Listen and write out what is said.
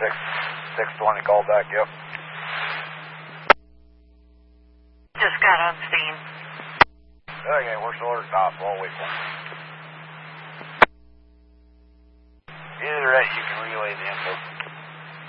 620, call back, yep. Just got on scene. Okay, we're still at the top, all wait for him.